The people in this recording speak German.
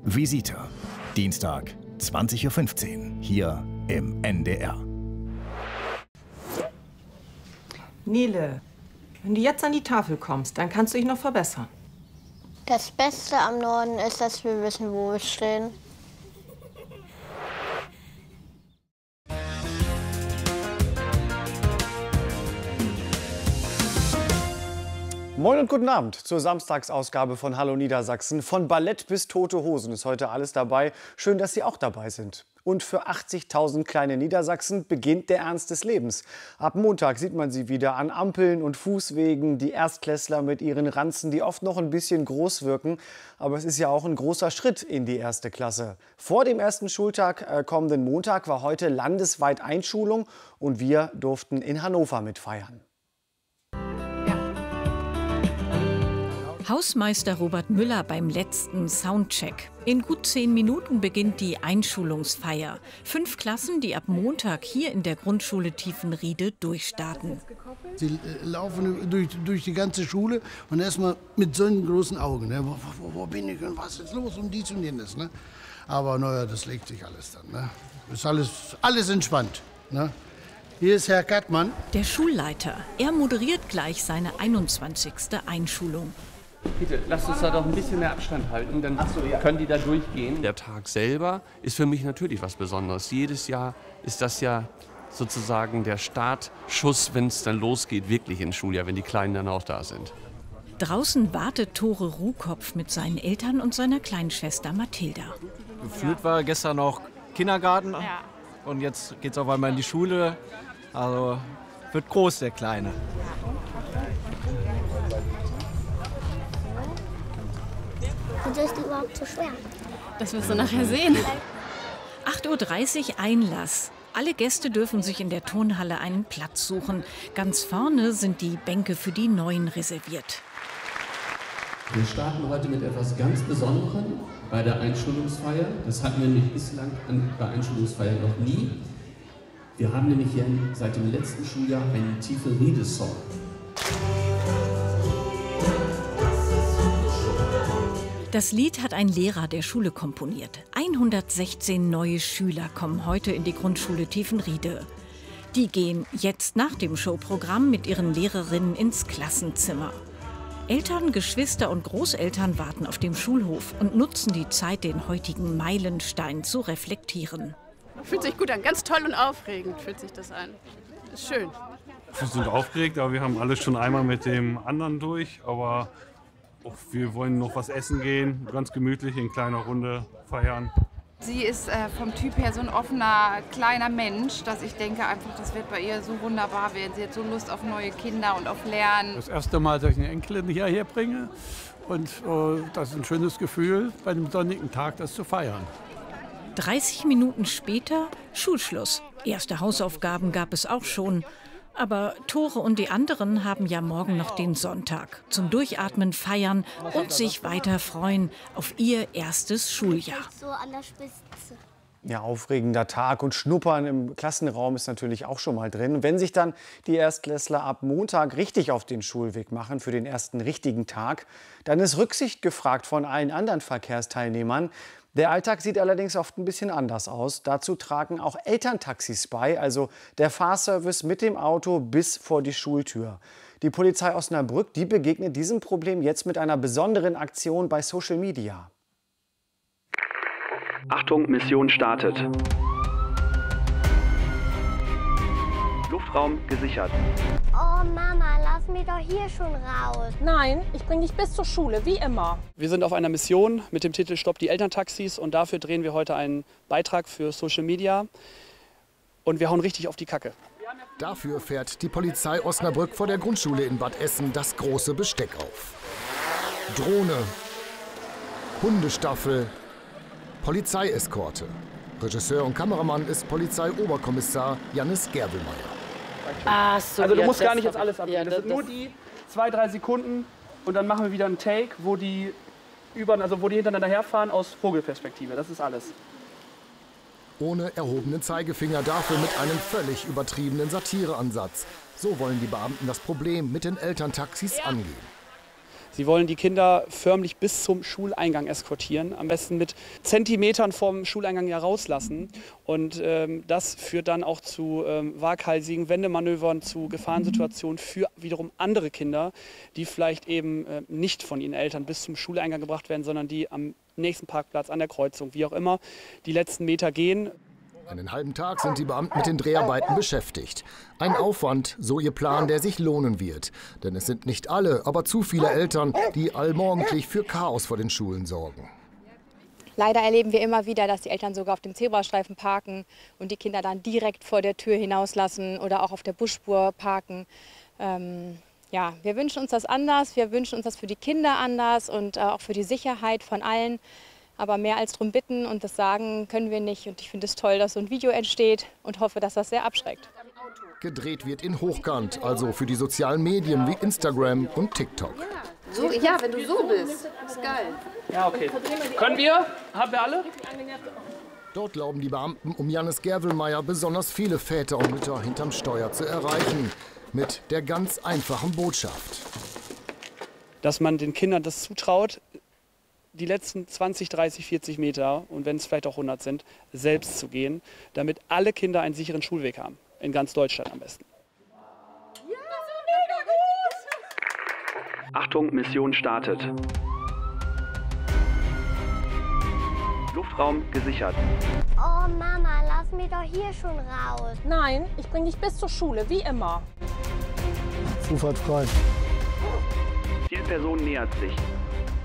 Visite. Dienstag, 20:15 Uhr, hier im NDR. Nele, wenn du jetzt an die Tafel kommst, dann kannst du dich noch verbessern. Das Beste am Norden ist, dass wir wissen, wo wir stehen. Moin und guten Abend zur Samstagsausgabe von Hallo Niedersachsen. Von Ballett bis Tote Hosen ist heute alles dabei. Schön, dass Sie auch dabei sind. Und für 80.000 kleine Niedersachsen beginnt der Ernst des Lebens. Ab Montag sieht man sie wieder an Ampeln und Fußwegen. Die Erstklässler mit ihren Ranzen, die oft noch ein bisschen groß wirken. Aber es ist ja auch ein großer Schritt in die erste Klasse. Vor dem ersten Schultag kommenden Montag war heute landesweit Einschulung. Und wir durften in Hannover mitfeiern. Hausmeister Robert Müller beim letzten Soundcheck. In gut 10 Minuten beginnt die Einschulungsfeier. 5 Klassen, die ab Montag hier in der Grundschule Tiefenriede durchstarten. Sie laufen durch die ganze Schule und erstmal mit so großen Augen. Ne? Wo bin ich und was ist los und dies und jenes. Ne? Aber naja, das legt sich alles dann. Ne? Ist alles entspannt. Ne? Hier ist Herr Kattmann. Der Schulleiter. Er moderiert gleich seine 21. Einschulung. Bitte, lasst uns da doch ein bisschen mehr Abstand halten, dann können die da durchgehen. Der Tag selber ist für mich natürlich was Besonderes. Jedes Jahr ist das ja sozusagen der Startschuss, wenn es dann losgeht, wirklich ins Schuljahr, wenn die Kleinen dann auch da sind. Draußen wartet Tore Ruhkopf mit seinen Eltern und seiner Kleinschwester Mathilda. Gefühlt war gestern noch Kindergarten und jetzt geht's auf einmal in die Schule. Also wird groß, der Kleine. Wieso ist die überhaupt so schwer? Das wirst du nachher sehen. 8:30 Uhr Einlass. Alle Gäste dürfen sich in der Turnhalle einen Platz suchen. Ganz vorne sind die Bänke für die Neuen reserviert. Wir starten heute mit etwas ganz Besonderem bei der Einschulungsfeier. Das hatten wir nämlich bislang bei Einschulungsfeiern noch nie. Wir haben nämlich hier seit dem letzten Schuljahr einen Tiefenriede-Song. Das Lied hat ein Lehrer der Schule komponiert. 116 neue Schüler kommen heute in die Grundschule Tiefenriede. Die gehen jetzt nach dem Showprogramm mit ihren Lehrerinnen ins Klassenzimmer. Eltern, Geschwister und Großeltern warten auf dem Schulhof und nutzen die Zeit, den heutigen Meilenstein zu reflektieren. Fühlt sich gut an, ganz toll und aufregend fühlt sich das an. Ist schön. Wir sind aufgeregt, aber wir haben alles schon einmal mit dem anderen durch. Aber auch wir wollen noch was essen gehen, ganz gemütlich in kleiner Runde feiern. Sie ist vom Typ her so ein offener, kleiner Mensch, dass ich denke einfach, das wird bei ihr so wunderbar werden. Sie hat so Lust auf neue Kinder und auf Lernen. Das erste Mal, dass ich eine Enkelin hierher bringe. Und das ist ein schönes Gefühl, bei einem sonnigen Tag das zu feiern. 30 Minuten später Schulschluss. Erste Hausaufgaben gab es auch schon. Aber Tore und die anderen haben ja morgen noch den Sonntag. Zum Durchatmen, feiern und sich weiter freuen auf ihr erstes Schuljahr. So an der Spitze. Ja, aufregender Tag und Schnuppern im Klassenraum ist natürlich auch schon mal drin. Wenn sich dann die Erstklässler ab Montag richtig auf den Schulweg machen für den ersten richtigen Tag, dann ist Rücksicht gefragt von allen anderen Verkehrsteilnehmern. Der Alltag sieht allerdings oft ein bisschen anders aus. Dazu tragen auch Elterntaxis bei, also der Fahrservice mit dem Auto bis vor die Schultür. Die Polizei Osnabrück, die begegnet diesem Problem jetzt mit einer besonderen Aktion bei Social Media. Achtung, Mission startet. Luftraum gesichert. Oh Mama, lass mich doch hier schon raus. Nein, ich bringe dich bis zur Schule, wie immer. Wir sind auf einer Mission mit dem Titel Stopp die Elterntaxis und dafür drehen wir heute einen Beitrag für Social Media und wir hauen richtig auf die Kacke. Dafür fährt die Polizei Osnabrück vor der Grundschule in Bad Essen das große Besteck auf. Drohne, Hundestaffel, Polizeieskorte. Regisseur und Kameramann ist Polizeioberkommissar Jannis Gerbelmeier. Ach so, also du musst gar nicht jetzt alles abnehmen. Das sind nur die 2-3 Sekunden und dann machen wir wieder einen Take, wo die hintereinander herfahren aus Vogelperspektive. Das ist alles. Ohne erhobenen Zeigefinger, dafür mit einem völlig übertriebenen Satireansatz. So wollen die Beamten das Problem mit den Elterntaxis angehen. Sie wollen die Kinder förmlich bis zum Schuleingang eskortieren, am besten mit Zentimetern vom Schuleingang ja rauslassen. Und das führt dann auch zu waghalsigen Wendemanövern, zu Gefahrensituationen für wiederum andere Kinder, die vielleicht eben nicht von ihren Eltern bis zum Schuleingang gebracht werden, sondern die am nächsten Parkplatz, an der Kreuzung, wie auch immer, die letzten Meter gehen. Einen halben Tag sind die Beamten mit den Dreharbeiten beschäftigt. Ein Aufwand, so ihr Plan, der sich lohnen wird. Denn es sind nicht alle, aber zu viele Eltern, die allmorgendlich für Chaos vor den Schulen sorgen. Leider erleben wir immer wieder, dass die Eltern sogar auf dem Zebrastreifen parken und die Kinder dann direkt vor der Tür hinauslassen oder auch auf der Busspur parken. Ja, wir wünschen uns das anders, wir wünschen uns das für die Kinder anders und auch für die Sicherheit von allen. Aber mehr als darum bitten und das sagen können wir nicht. Und ich finde es toll, dass so ein Video entsteht und hoffe, dass das sehr abschreckt. Gedreht wird in Hochkant, also für die sozialen Medien wie Instagram und TikTok. So, ja, wenn du so bist. Ist geil. Ja, okay. Können wir? Haben wir alle? Dort glauben die Beamten um Jannis Gerwelmeier besonders viele Väter und Mütter hinterm Steuer zu erreichen. Mit der ganz einfachen Botschaft. Dass man den Kindern das zutraut, die letzten 20, 30, 40 Meter und wenn es vielleicht auch 100 sind, selbst zu gehen, damit alle Kinder einen sicheren Schulweg haben. In ganz Deutschland am besten. Achtung, Mission startet. Luftraum gesichert. Oh Mama, lass mich doch hier schon raus. Nein, ich bringe dich bis zur Schule, wie immer. Zufahrt frei. Zielperson nähert sich.